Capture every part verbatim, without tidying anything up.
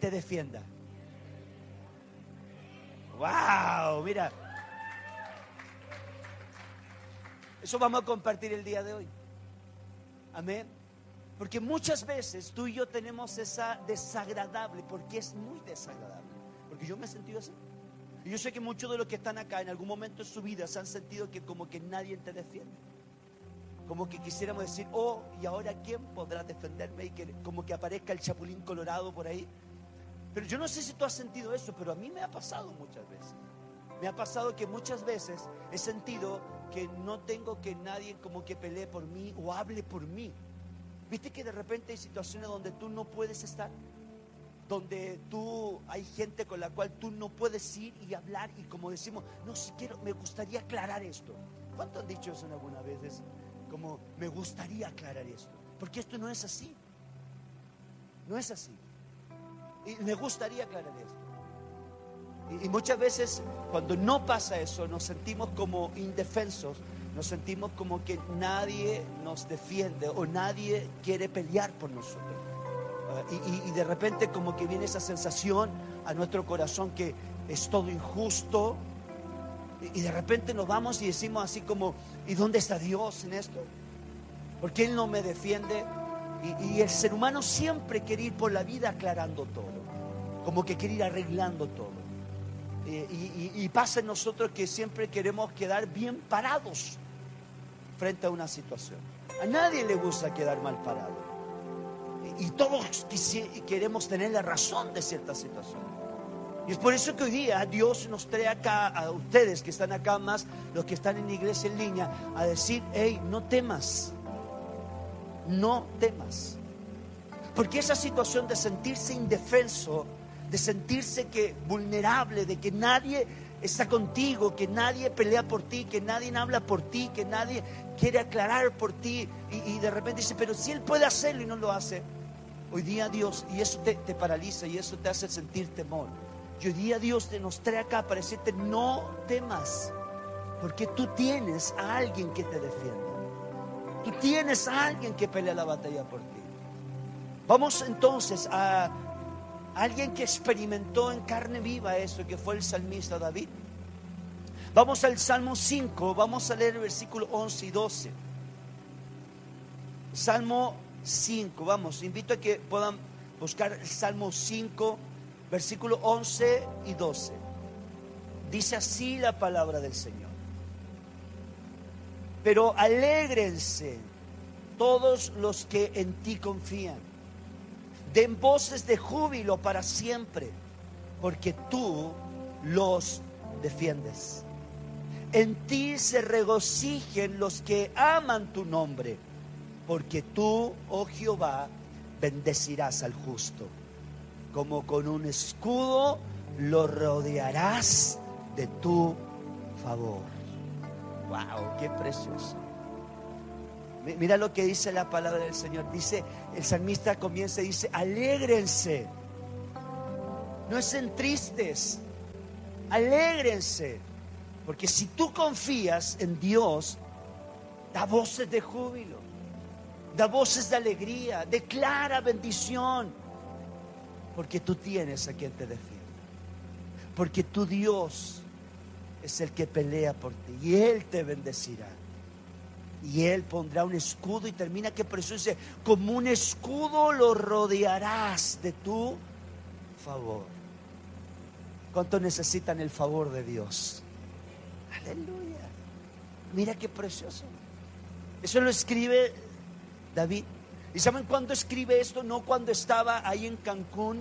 te defienda. ¡Wow! Mira. Eso vamos a compartir el día de hoy. Amén. Porque muchas veces tú y yo tenemos esa desagradable, porque es muy desagradable. Porque yo me he sentido así. Y yo sé que muchos de los que están acá en algún momento de su vida se han sentido que como que nadie te defiende. Como que quisiéramos decir, oh, ¿y ahora quién podrá defenderme? Y que como que aparezca el chapulín colorado por ahí. Pero yo no sé si tú has sentido eso, pero a mí me ha pasado muchas veces. Me ha pasado que muchas veces he sentido que no tengo que nadie como que pelee por mí o hable por mí. ¿Viste que de repente hay situaciones donde tú no puedes estar? Donde tú, hay gente con la cual tú no puedes ir y hablar y como decimos, no, si quiero, me gustaría aclarar esto. ¿Cuántos han dicho eso alguna vez? Como, me gustaría aclarar esto. Porque esto no es así. No es así. Y me gustaría aclarar esto. Y, y muchas veces cuando no pasa eso, nos sentimos como indefensos. Nos sentimos como que nadie nos defiende o nadie quiere pelear por nosotros. Uh, y, y, y de repente como que viene esa sensación a nuestro corazón que es todo injusto. Y, y de repente nos vamos y decimos así como, ¿y dónde está Dios en esto? ¿Por qué Él no me defiende? Y, y el ser humano siempre quiere ir por la vida aclarando todo. Como que quiere ir arreglando todo. Y, y, y pasa en nosotros que siempre queremos quedar bien parados frente a una situación. A nadie le gusta quedar mal parado. Y, y todos queremos tener la razón de cierta situación. Y es por eso que hoy día Dios nos trae acá, a ustedes que están acá, más los que están en iglesia en línea, a decir, hey, no temas. No temas. Porque esa situación de sentirse indefenso, de sentirse que vulnerable, de que nadie está contigo, que nadie pelea por ti, que nadie habla por ti, que nadie quiere aclarar por ti, y, y de repente dice, pero si Él puede hacerlo y no lo hace. Hoy día Dios, y eso te, te paraliza y eso te hace sentir temor. Y hoy día Dios te nos trae acá para decirte, no temas, porque tú tienes a alguien que te defienda. Tú tienes a alguien que pelea la batalla por ti. Vamos entonces a alguien que experimentó en carne viva eso, que fue el salmista David. Vamos al Salmo cinco, vamos a leer el versículo once y doce. Salmo cinco, vamos, invito a que puedan buscar el Salmo cinco, versículo once y doce. Dice así la palabra del Señor. Pero alégrense todos los que en ti confían. Den voces de júbilo para siempre, porque tú los defiendes. En ti se regocijen los que aman tu nombre, porque tú, oh Jehová, bendecirás al justo. Como con un escudo lo rodearás de tu favor. ¡Wow! ¡Qué precioso! Mira lo que dice la palabra del Señor. Dice, el salmista comienza y dice, alégrense. No estén tristes. Alégrense. Porque si tú confías en Dios, da voces de júbilo. Da voces de alegría. Declara bendición. Porque tú tienes a quien te defiende. Porque tu Dios es el que pelea por ti. Y Él te bendecirá. Y Él pondrá un escudo, y termina que por eso dice, como un escudo lo rodearás de tu favor. ¿Cuántos necesitan el favor de Dios? Aleluya. Mira qué precioso. Eso lo escribe David. ¿Y saben cuándo escribe esto? No cuando estaba ahí en Cancún,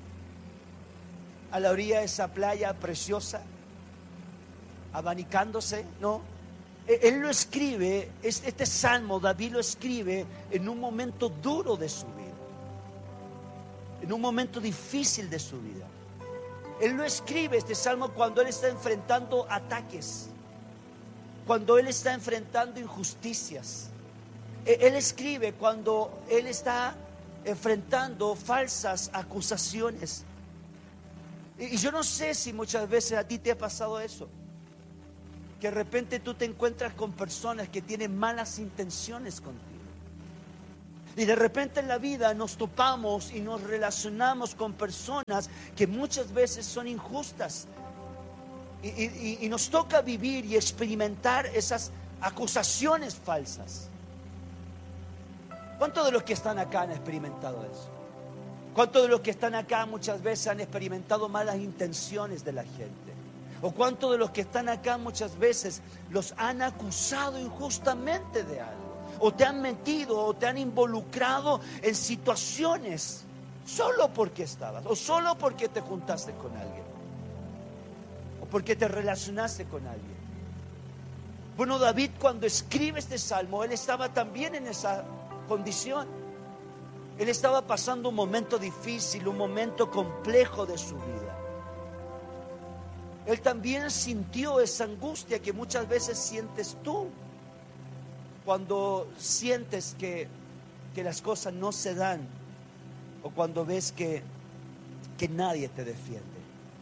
a la orilla de esa playa preciosa, abanicándose, no. Él lo escribe, este salmo David lo escribe en un momento duro de su vida, en un momento difícil de su vida. Él lo escribe, este salmo, cuando él está enfrentando ataques, cuando él está enfrentando injusticias. Él escribe cuando él está enfrentando falsas acusaciones. Y yo no sé si muchas veces a ti te ha pasado eso, que de repente tú te encuentras con personas que tienen malas intenciones contigo. Y de repente en la vida nos topamos y nos relacionamos con personas que muchas veces son injustas. Y, y, y nos toca vivir y experimentar esas acusaciones falsas. ¿Cuántos de los que están acá han experimentado eso? ¿Cuántos de los que están acá muchas veces han experimentado malas intenciones de la gente? ¿O cuántos de los que están acá muchas veces los han acusado injustamente de algo? ¿O te han metido o te han involucrado en situaciones solo porque estabas? ¿O solo porque te juntaste con alguien? ¿O porque te relacionaste con alguien? Bueno, David, cuando escribe este salmo, él estaba también en esa condición. Él estaba pasando un momento difícil, un momento complejo de su vida. Él también sintió esa angustia que muchas veces sientes tú cuando sientes que, que las cosas no se dan, o cuando ves que, que nadie te defiende,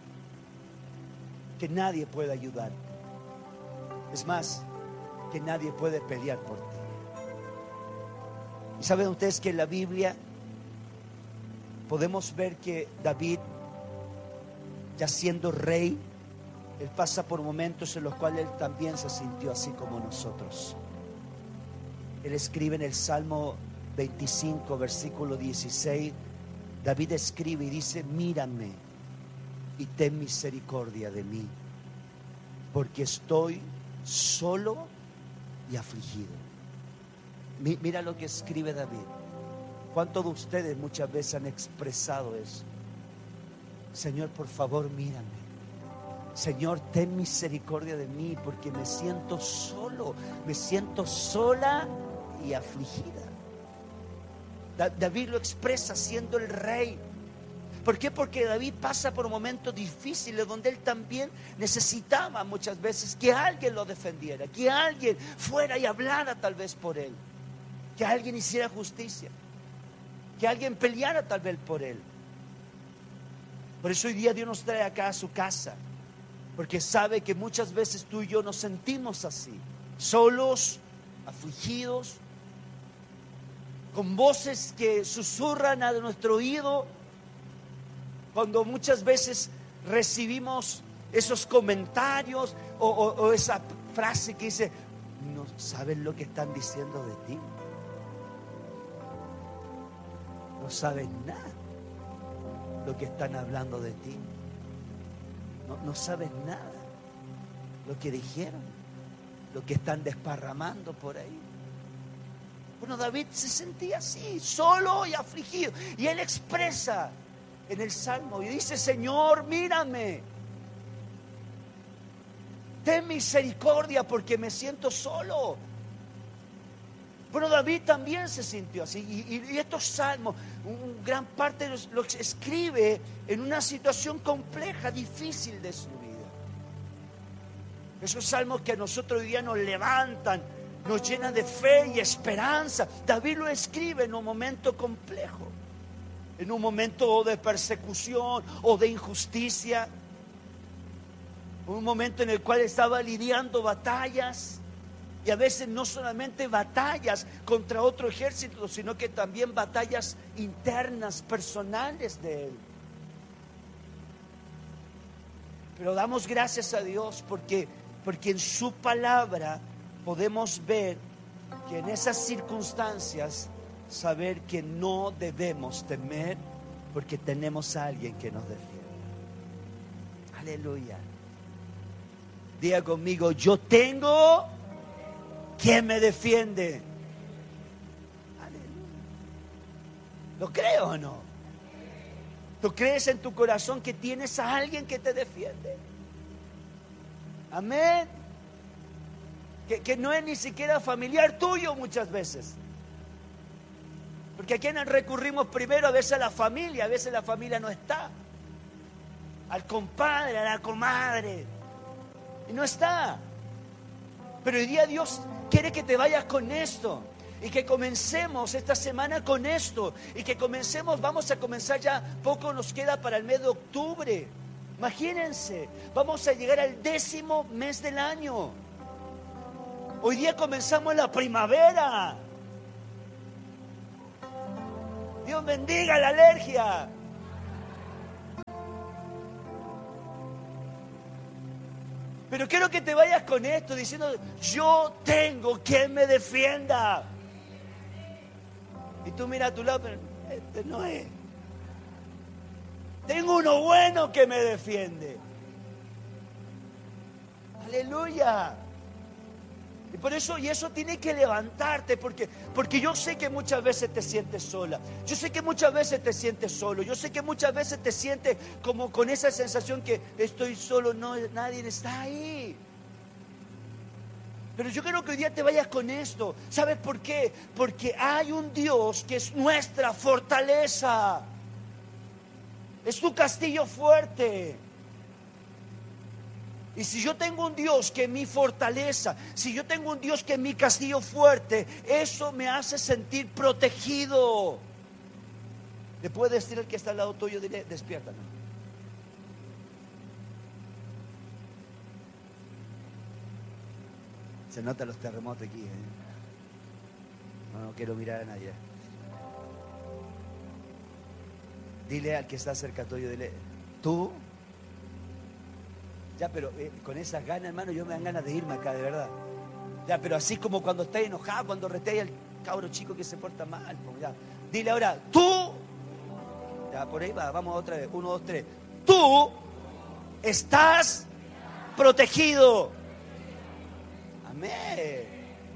que nadie puede ayudarte. Es más, que nadie puede pelear por ti. ¿Y saben ustedes que en la Biblia podemos ver que David, ya siendo rey, él pasa por momentos en los cuales él también se sintió así como nosotros? Él escribe en el Salmo veinticinco, versículo dieciséis, David escribe y dice: mírame y ten misericordia de mí, porque estoy solo y afligido. Mira lo que escribe David. ¿Cuántos de ustedes muchas veces han expresado eso? Señor, por favor, mírame. Señor, ten misericordia de mí, porque me siento solo, me siento sola y afligida. David lo expresa siendo el rey. ¿Por qué? Porque David pasa por momentos difíciles donde él también necesitaba muchas veces que alguien lo defendiera, que alguien fuera y hablara tal vez por él, que alguien hiciera justicia, que alguien peleara tal vez por él. Por eso hoy día Dios nos trae acá a su casa, porque sabe que muchas veces tú y yo nos sentimos así, solos, afligidos, con voces que susurran a nuestro oído, cuando muchas veces recibimos esos comentarios o, o, o esa frase que dice: no saben lo que están diciendo de ti, no saben nada lo que están hablando de ti, no, no saben nada lo que dijeron, lo que están desparramando por ahí. Bueno, David se sentía así, solo y afligido, y él expresa en el Salmo y dice: Señor, mírame, ten misericordia, porque me siento solo. Bueno, David también se sintió así, y, y, y estos salmos, un, gran parte los, los escribe en una situación compleja, difícil de su vida. Esos salmos que a nosotros hoy día nos levantan, nos llenan de fe y esperanza. David lo escribe en un momento complejo, en un momento de persecución o de injusticia, un momento en el cual estaba lidiando batallas, y a veces no solamente batallas contra otro ejército, sino que también batallas internas, personales de él. Pero damos gracias a Dios porque, porque en su palabra podemos ver que en esas circunstancias, saber que no debemos temer, porque tenemos a alguien que nos defiende. Aleluya. Diga conmigo: yo tengo quien me defiende. Aleluya. ¿Lo creo o no? ¿Tú crees en tu corazón que tienes a alguien que te defiende? Amén. Que, que no es ni siquiera familiar tuyo muchas veces. Porque a quienes recurrimos primero, a veces a la familia, a veces la familia no está. Al compadre, a la comadre. Y no está. Pero hoy día Dios quiere que te vayas con esto. Y que comencemos esta semana con esto. Y que comencemos, vamos a comenzar ya, poco nos queda para el mes de octubre. Imagínense, vamos a llegar al décimo mes del año. Hoy día comenzamos la primavera. Dios bendiga la alergia. Pero quiero que te vayas con esto diciendo, yo tengo quien me defienda. Y tú miras a tu lado, pero este no es. Tengo uno bueno que me defiende. Aleluya. Y por eso, y eso tiene que levantarte, porque, porque yo sé que muchas veces te sientes sola. Yo sé que muchas veces te sientes solo. Yo sé que muchas veces te sientes como con esa sensación que estoy solo, no, nadie está ahí. Pero yo quiero que hoy día te vayas con esto. ¿Sabes por qué? Porque hay un Dios que es nuestra fortaleza. Es tu castillo fuerte. Y si yo tengo un Dios que es mi fortaleza, si yo tengo un Dios que es mi castillo fuerte, eso me hace sentir protegido. Le puedes decir al que está al lado tuyo, dile, despiértame. Se notan los terremotos aquí, ¿eh? No, no quiero mirar a nadie. Dile al que está cerca tuyo, dile, tú. Ya, pero eh, con esas ganas, hermano, yo me dan ganas de irme acá, de verdad. Ya, pero así como cuando estás enojado, cuando retea al cabro chico que se porta mal. Pues, ya. Dile ahora, tú. Ya, por ahí va, vamos otra vez. Uno, dos, tres. Tú estás protegido. Amén.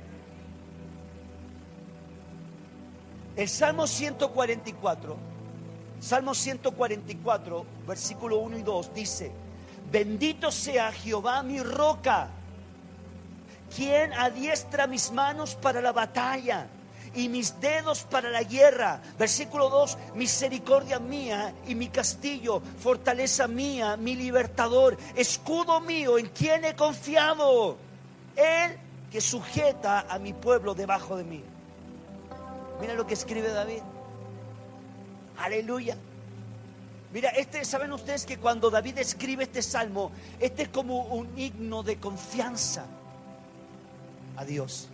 El Salmo ciento cuarenta y cuatro, Salmo ciento cuarenta y cuatro, versículo uno y dos, dice: bendito sea Jehová mi roca, quien adiestra mis manos para la batalla y mis dedos para la guerra. Versículo dos, misericordia mía y mi castillo, fortaleza mía, mi libertador, escudo mío en quien he confiado, él que sujeta a mi pueblo debajo de mí. Mira lo que escribe David. Aleluya. Mira, este, ¿saben ustedes que cuando David escribe este salmo, este es como un himno de confianza a Dios?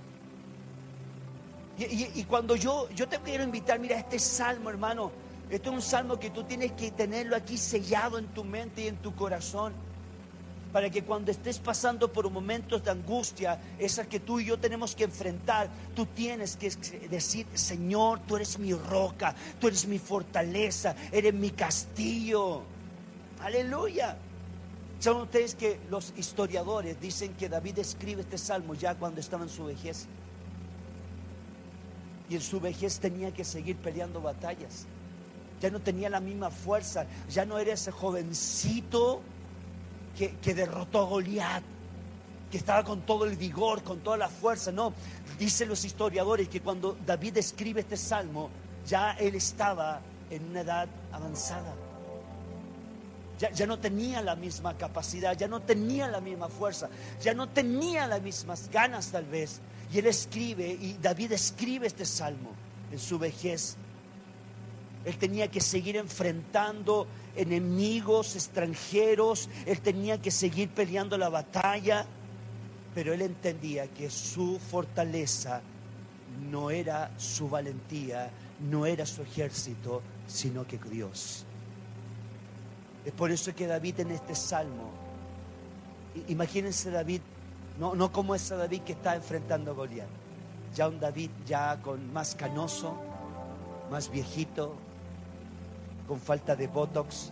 Y, y, y cuando yo, yo te quiero invitar, mira, este salmo, hermano, este es un salmo que tú tienes que tenerlo aquí sellado en tu mente y en tu corazón, para que cuando estés pasando por momentos de angustia, esas que tú y yo tenemos que enfrentar, tú tienes que decir: Señor, tú eres mi roca, tú eres mi fortaleza, eres mi castillo. Aleluya. ¿Saben ustedes que los historiadores dicen que David escribe este salmo ya cuando estaba en su vejez? Y en su vejez tenía que seguir peleando batallas. Ya no tenía la misma fuerza, ya no era ese jovencito Que, que derrotó a Goliat, que estaba con todo el vigor, con toda la fuerza. No, dicen los historiadores que cuando David escribe este salmo, ya él estaba en una edad avanzada. Ya, ya no tenía la misma capacidad, ya no tenía la misma fuerza, ya no tenía las mismas ganas tal vez. Y él escribe, y David escribe este salmo en su vejez. Él tenía que seguir enfrentando enemigos extranjeros, él tenía que seguir peleando la batalla, pero él entendía que su fortaleza no era su valentía, no era su ejército, sino que Dios. Es por eso que David en este salmo, imagínense David, no, no como ese David que está enfrentando a Goliat, ya un David ya con más canoso, más viejito, con falta de botox.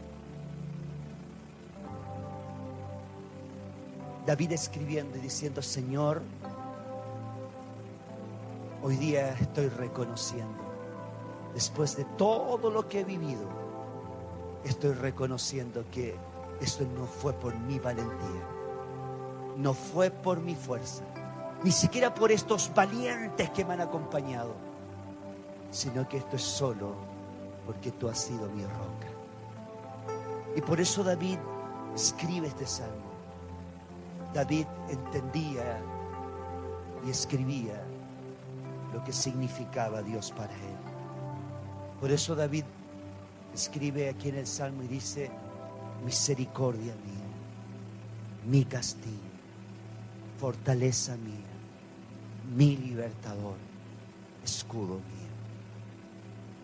David escribiendo y diciendo: Señor, hoy día estoy reconociendo, después de todo lo que he vivido, estoy reconociendo que esto no fue por mi valentía, no fue por mi fuerza, ni siquiera por estos valientes que me han acompañado, sino que esto es solo porque tú has sido mi roca. Y por eso David escribe este salmo. David entendía y escribía lo que significaba Dios para él. Por eso David escribe aquí en el salmo y dice: misericordia mía, mi castillo, fortaleza mía, mi libertador, escudo mío.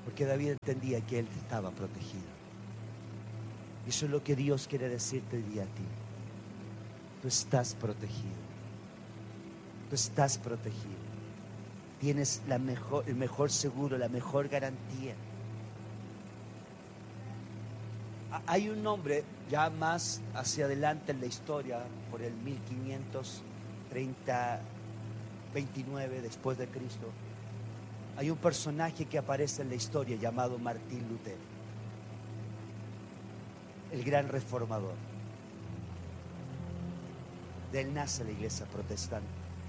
Porque David entendía que él estaba protegido. Y eso es lo que Dios quiere decirte hoy día a ti. Tú estás protegido. Tú estás protegido. Tienes la mejor, el mejor seguro, la mejor garantía. Hay un hombre ya más hacia adelante en la historia, por el mil quinientos treinta, veintinueve después de Cristo. Hay un personaje que aparece en la historia llamado Martín Lutero, el gran reformador. De él nace la iglesia protestante.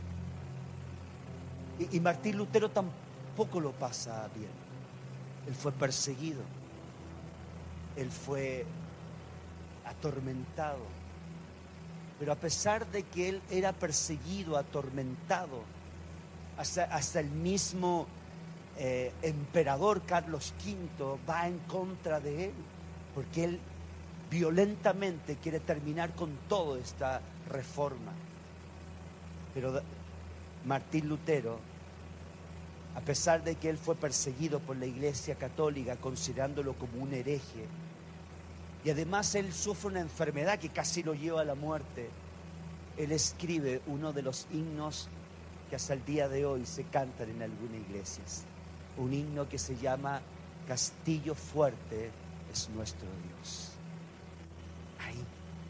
Y, y Martín Lutero tampoco lo pasa bien. Él fue perseguido. Él fue atormentado. Pero a pesar de que él era perseguido, atormentado, hasta, hasta el mismo eh, emperador Carlos quinto va en contra de él, porque él violentamente quiere terminar con toda esta reforma. Pero Martín Lutero, a pesar de que él fue perseguido por la Iglesia Católica, considerándolo como un hereje, y además él sufre una enfermedad que casi lo lleva a la muerte, él escribe uno de los himnos que hasta el día de hoy se cantan en algunas iglesias. Un himno que se llama Castillo fuerte es nuestro Dios. Ahí.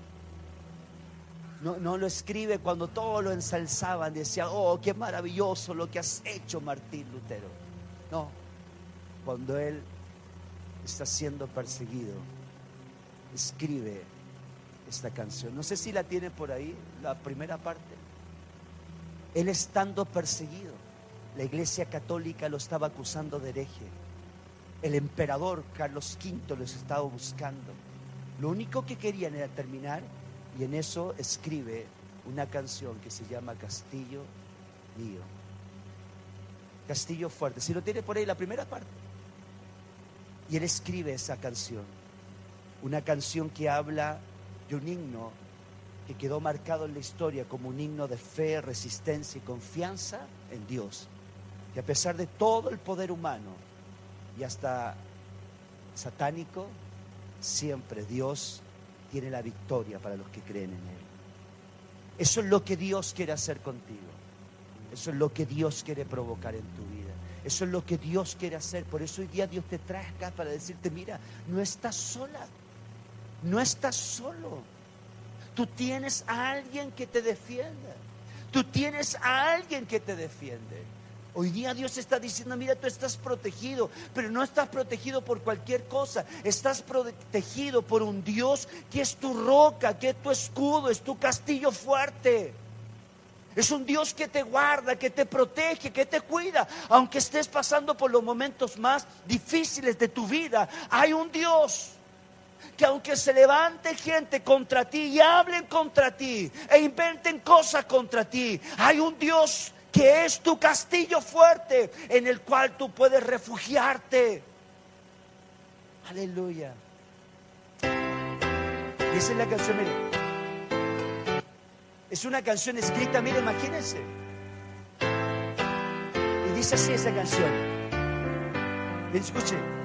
No, no lo escribe cuando todos lo ensalzaban, decían, oh, qué maravilloso lo que has hecho, Martín Lutero. No, cuando él está siendo perseguido, escribe esta canción. No sé si la tiene por ahí, la primera parte. Él estando perseguido, la Iglesia Católica lo estaba acusando de hereje. El emperador Carlos quinto los estaba buscando. Lo único que querían era terminar, y en eso escribe una canción que se llama Castillo Mío. Castillo fuerte. Si lo tiene por ahí, la primera parte. Y él escribe esa canción. Una canción que habla de un himno que quedó marcado en la historia como un himno de fe, resistencia y confianza en Dios. Que a pesar de todo el poder humano y hasta satánico, siempre Dios tiene la victoria para los que creen en Él. Eso es lo que Dios quiere hacer contigo. Eso es lo que Dios quiere provocar en tu vida. Eso es lo que Dios quiere hacer. Por eso hoy día Dios te trae acá para decirte, mira, no estás sola. No estás solo. Tú tienes a alguien que te defienda. Tú tienes a alguien que te defiende. Hoy día Dios está diciendo, mira, tú estás protegido, pero no estás protegido por cualquier cosa. Estás protegido por un Dios que es tu roca, que es tu escudo, es tu castillo fuerte. Es un Dios que te guarda, que te protege, que te cuida. Aunque estés pasando por los momentos más difíciles de tu vida, hay un Dios que aunque se levante gente contra ti y hablen contra ti e inventen cosas contra ti, hay un Dios que es tu castillo fuerte en el cual tú puedes refugiarte. Aleluya. Y esa es la canción, mire. Es una canción escrita, mire, imagínense. Y dice así esa canción. Escuchen.